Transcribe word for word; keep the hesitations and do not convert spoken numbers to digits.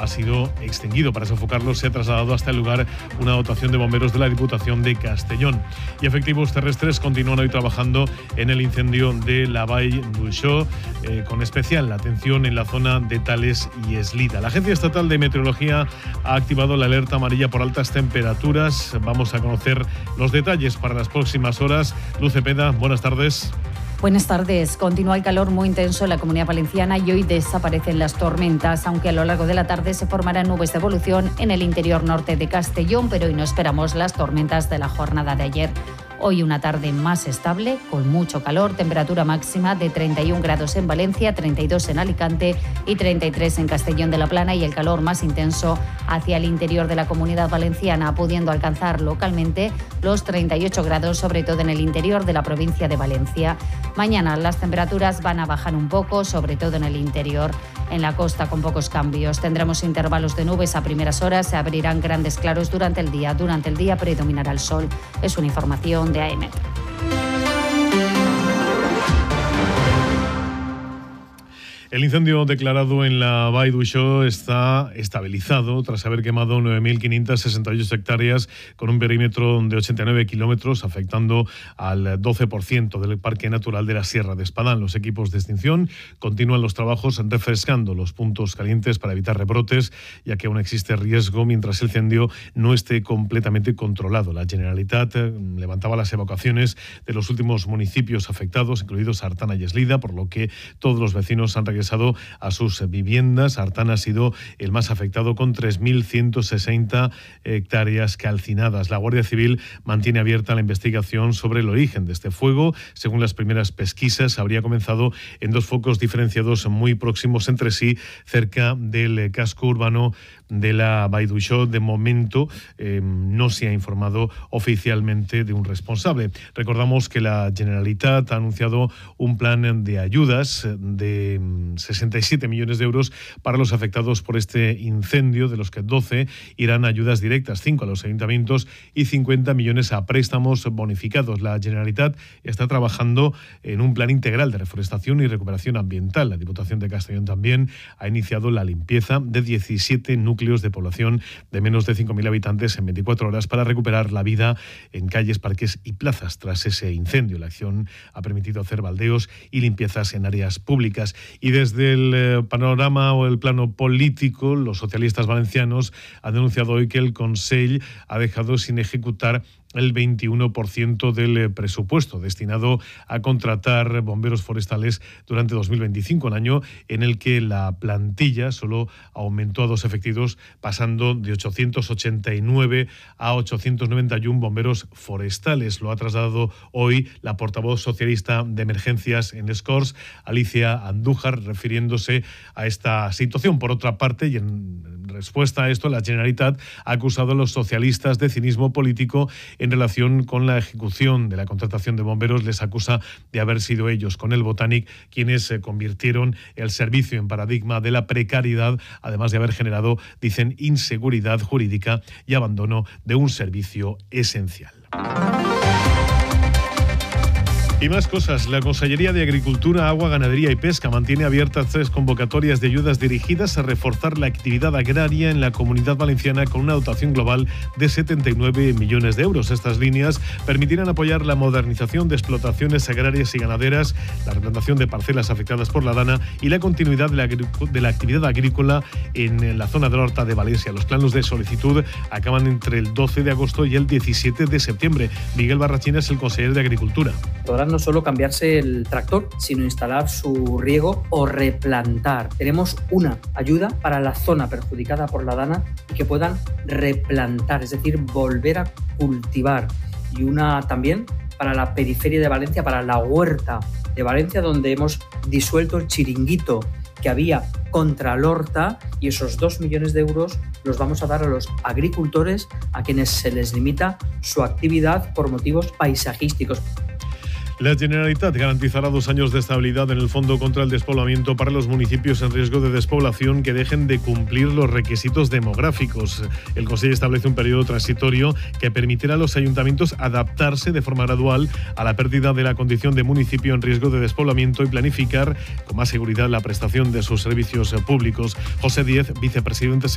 sido extinguido. Para sofocarlo se ha trasladado hasta el lugar una dotación de bomberos de la Diputación de Castellón. Y efectivos terrestres continúan hoy trabajando en el incendio de la Vall d'Uixó, eh, con especial atención en la zona de Tales y Eslida. La Agencia Estatal de Meteorología ha activado la alerta amarilla por altas temperaturas. Vamos a conocer los detalles para las próximas horas. Luz Cepeda, buenas tardes. Buenas tardes. Continúa el calor muy intenso en la Comunidad Valenciana y hoy desaparecen las tormentas, aunque a lo largo de la tarde se formarán nubes de evolución en el interior norte de Castellón, pero hoy no esperamos las tormentas de la jornada de ayer. Hoy una tarde más estable, con mucho calor, temperatura máxima de treinta y un grados en Valencia, treinta y dos en Alicante y treinta y tres en Castellón de la Plana, y el calor más intenso hacia el interior de la Comunidad Valenciana, pudiendo alcanzar localmente los treinta y ocho grados, sobre todo en el interior de la provincia de Valencia. Mañana las temperaturas van a bajar un poco, sobre todo en el interior. En la costa con pocos cambios. Tendremos intervalos de nubes a primeras horas, se abrirán grandes claros durante el día. Durante el día predominará el sol. Es una información de A E M E T. El incendio declarado en la Vall d'Uixó está estabilizado tras haber quemado nueve mil quinientas sesenta y ocho hectáreas con un perímetro de ochenta y nueve kilómetros, afectando al doce por ciento del Parque Natural de la Sierra de Espadán. Los equipos de extinción continúan los trabajos refrescando los puntos calientes para evitar rebrotes, ya que aún existe riesgo mientras el incendio no esté completamente controlado. La Generalitat levantaba las evacuaciones de los últimos municipios afectados, incluidos Artana y Eslida, por lo que todos los vecinos han regresado a sus viviendas. Artana ha sido el más afectado con tres mil ciento sesenta hectáreas calcinadas. La Guardia Civil mantiene abierta la investigación sobre el origen de este fuego. Según las primeras pesquisas, habría comenzado en dos focos diferenciados muy próximos entre sí, cerca del casco urbano de la Vall d'Uixó. De momento eh, no se ha informado oficialmente de un responsable. Recordamos que la Generalitat ha anunciado un plan de ayudas de sesenta y siete millones de euros para los afectados por este incendio, de los que doce irán a ayudas directas, cinco a los ayuntamientos y cincuenta millones a préstamos bonificados. La Generalitat está trabajando en un plan integral de reforestación y recuperación ambiental. La Diputación de Castellón también ha iniciado la limpieza de diecisiete núcleos de población de menos de cinco mil habitantes en veinticuatro horas para recuperar la vida en calles, parques y plazas tras ese incendio. La acción ha permitido hacer baldeos y limpiezas en áreas públicas. Y desde el eh, panorama o el plano político, los socialistas valencianos han denunciado hoy que el Consell ha dejado sin ejecutar el veintiuno por ciento del presupuesto destinado a contratar bomberos forestales durante dos mil veinticinco, un año en el que la plantilla solo aumentó a dos efectivos, pasando de ochocientos ochenta y nueve a ochocientos noventa y uno bomberos forestales. Lo ha trasladado hoy la portavoz socialista de emergencias en Les Corts, Alicia Andújar, refiriéndose a esta situación. Por otra parte, y en respuesta a esto, la Generalitat ha acusado a los socialistas de cinismo político en relación con la ejecución de la contratación de bomberos. Les acusa de haber sido ellos, con el Botanic, quienes convirtieron el servicio en paradigma de la precariedad, además de haber generado, dicen, inseguridad jurídica y abandono de un servicio esencial. Y más cosas. La Consellería de Agricultura, Agua, Ganadería y Pesca mantiene abiertas tres convocatorias de ayudas dirigidas a reforzar la actividad agraria en la Comunidad Valenciana con una dotación global de setenta y nueve millones de euros. Estas líneas permitirán apoyar la modernización de explotaciones agrarias y ganaderas, la replantación de parcelas afectadas por la dana y la continuidad de la, de la actividad agrícola en la zona de la Horta de Valencia. Los planos de solicitud acaban entre el doce de agosto y el diecisiete de septiembre. Miguel Barrachina es el consejero de Agricultura. Podrán no solo cambiarse el tractor, sino instalar su riego o replantar. Tenemos una ayuda para la zona perjudicada por la dana y que puedan replantar, es decir, volver a cultivar. Y una también para la periferia de Valencia, para la huerta de Valencia, donde hemos disuelto el chiringuito que había contra la horta, y esos dos millones de euros los vamos a dar a los agricultores a quienes se les limita su actividad por motivos paisajísticos. La Generalitat garantizará dos años de estabilidad en el Fondo contra el Despoblamiento para los municipios en riesgo de despoblación que dejen de cumplir los requisitos demográficos. El Consejo establece un periodo transitorio que permitirá a los ayuntamientos adaptarse de forma gradual a la pérdida de la condición de municipio en riesgo de despoblamiento y planificar con más seguridad la prestación de sus servicios públicos. José Díez, vicepresidente